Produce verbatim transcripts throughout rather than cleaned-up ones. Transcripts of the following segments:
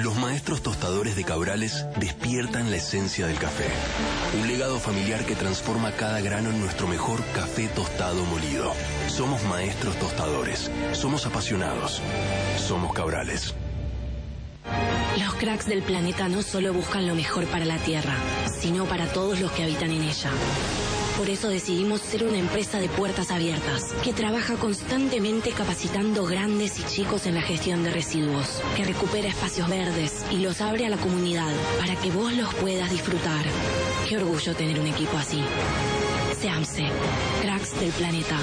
Los maestros tostadores de Cabrales despiertan la esencia del café. Un legado familiar que transforma cada grano en nuestro mejor café tostado molido. Somos maestros tostadores. Somos apasionados. Somos Cabrales. Los cracks del planeta no solo buscan lo mejor para la Tierra, sino para todos los que habitan en ella. Por eso decidimos ser una empresa de puertas abiertas, que trabaja constantemente capacitando grandes y chicos en la gestión de residuos, que recupera espacios verdes y los abre a la comunidad para que vos los puedas disfrutar. Qué orgullo tener un equipo así. SEAMSE, cracks del planeta.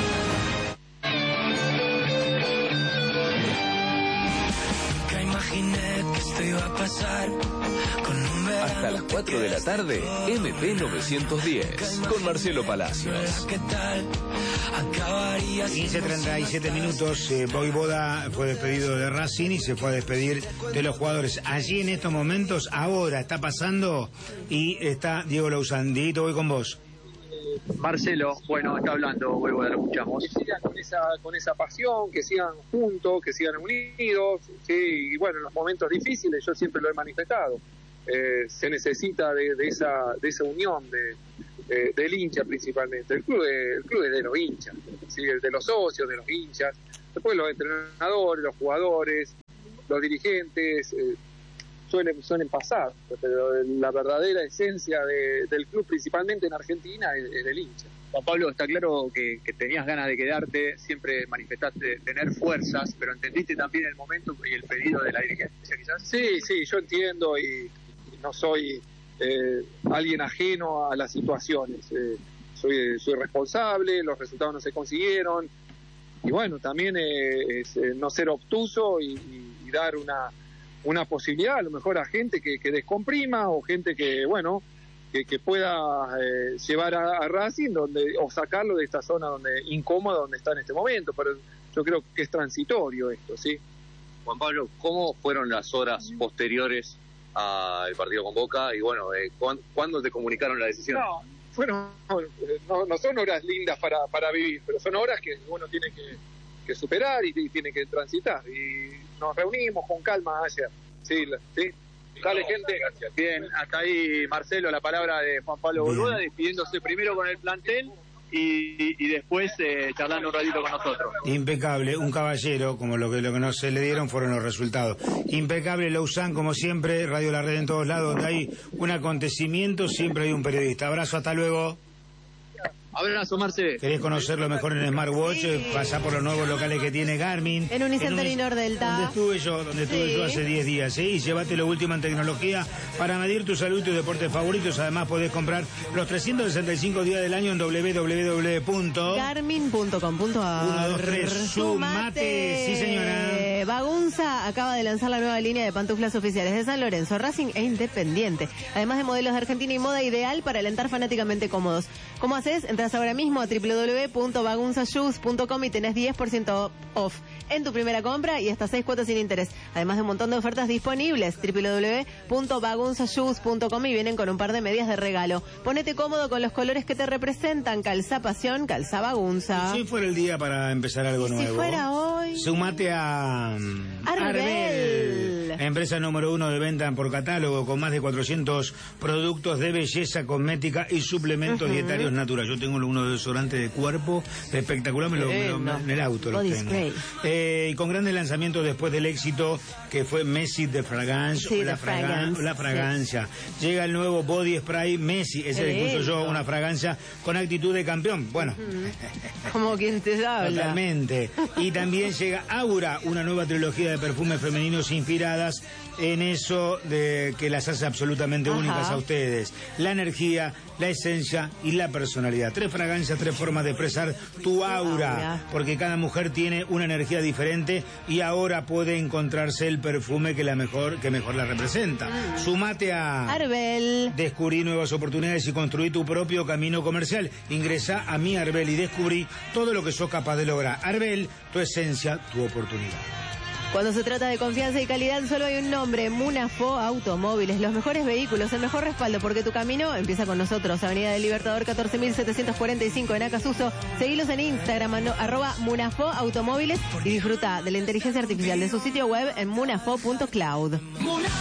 Hasta las cuatro de la tarde, M P novecientos diez, con Marcelo Palacios. quince treinta y siete minutos, eh, Voivoda fue despedido de Racing y se fue a despedir de los jugadores. Allí en estos momentos, ahora está pasando y está Diego Lauzán. Dieguito, voy con vos. Marcelo, bueno, está hablando, Voivoda, lo escuchamos. Que sigan con esa, con esa pasión, que sigan juntos, que sigan unidos, sí, y bueno, en los momentos difíciles yo siempre lo he manifestado. Eh, se necesita de, de esa de esa unión de, de, del hincha principalmente. El club, de, el club es de los hinchas, ¿sí? El de los socios, de los hinchas, después los entrenadores, los jugadores, los dirigentes, eh, suelen, suelen pasar, pero la verdadera esencia de, del club, principalmente en Argentina, es, es del hincha. Juan Pablo, está claro que, que tenías ganas de quedarte, siempre manifestaste tener fuerzas, pero entendiste también el momento y el pedido de la dirigencia, quizás. Sí, sí, yo entiendo y, y no soy eh, alguien ajeno a las situaciones. Eh, soy, soy responsable, los resultados no se consiguieron y bueno, también eh, es eh, no ser obtuso y, y, y dar una, una posibilidad a lo mejor a gente que, que descomprima o gente que, bueno, que, que pueda eh, llevar a, a Racing donde o sacarlo de esta zona donde incómoda donde está en este momento, pero yo creo que es transitorio esto, ¿sí? Juan Pablo, ¿cómo fueron las horas posteriores al partido con Boca? Y bueno, eh, ¿cuándo, ¿cuándo te comunicaron la decisión? No, fueron, no, no son horas lindas para, para vivir, pero son horas que uno tiene que, que superar y, y tiene que transitar. Y nos reunimos con calma ayer, ¿sí? ¿Sí? Dale, gente. Gracias. Bien, hasta ahí, Marcelo, la palabra de Juan Pablo Voivoda, despidiéndose primero con el plantel y, y después eh, charlando un ratito con nosotros. Impecable, un caballero, como lo que, lo que no se le dieron fueron los resultados. Impecable, Lauzán, como siempre, Radio La Red en todos lados, donde hay un acontecimiento, siempre hay un periodista. Abrazo, hasta luego. Abrazo, Marce. ¿Querés conocerlo mejor en Smartwatch? Sí. Pasá por los nuevos locales que tiene Garmin. En Unicenter en y Nordelta. Donde estuve yo, donde estuve sí. yo hace diez días, ¿sí? Y llévate lo último en tecnología para medir tu salud y tus deportes favoritos. Además, podés comprar los trescientos sesenta y cinco días del año en doble u doble u doble u punto garmin punto com punto a r. uno, dos, tres, sumate. Sí, señora. Bagunza acaba de lanzar la nueva línea de pantuflas oficiales de San Lorenzo, Racing e Independiente. Además de modelos de Argentina y moda ideal para alentar fanáticamente cómodos. ¿Cómo haces? Entras ahora mismo a doble u doble u doble u punto bagunza shoes punto com y tenés diez por ciento off en tu primera compra y hasta seis cuotas sin interés. Además de un montón de ofertas disponibles. doble u doble u doble u punto bagunza shoes punto com y vienen con un par de medias de regalo. Ponete cómodo con los colores que te representan. Calza pasión, calza bagunza. Si fuera el día para empezar algo ¿Y nuevo. Si fuera hoy. Sumate a um, Arbel. Arbel, empresa número uno de venta por catálogo con más de cuatrocientos productos de belleza cosmética y suplementos uh-huh. dietarios naturales. Yo tengo uno de desodorantes de cuerpo espectacular, me lo, me lo, me, en el auto lo tengo. Eh, y con grandes lanzamientos después del éxito que fue Messi de Fragrance, sí, la, fragan fragrance, la fragancia. Sí. Llega el nuevo Body Spray Messi, ese le puso yo, una fragancia con actitud de campeón. Bueno, uh-huh. como quien te habla. Totalmente. Y también llega Aura, una nueva trilogía de perfumes femeninos inspiradas en eso de que las hace absolutamente Ajá. únicas a ustedes. La energía, la esencia y la personalidad. Tres fragancias, tres formas de expresar tu aura, porque cada mujer tiene una energía diferente y ahora puede encontrarse el perfume que la mejor que mejor la representa. Mm. Sumate a Arbel. Descubrí nuevas oportunidades y construí tu propio camino comercial. Ingresa a mi Arbel y descubrí todo lo que sos capaz de lograr. Arbel, tu esencia, tu oportunidad. Cuando se trata de confianza y calidad, solo hay un nombre: Munafo Automóviles. Los mejores vehículos, el mejor respaldo, porque tu camino empieza con nosotros. Avenida del Libertador catorce mil setecientos cuarenta y cinco en Acasuso. Seguilos en Instagram, arroba Munafo Automóviles, y disfruta de la inteligencia artificial de su sitio web en munafo punto cloud.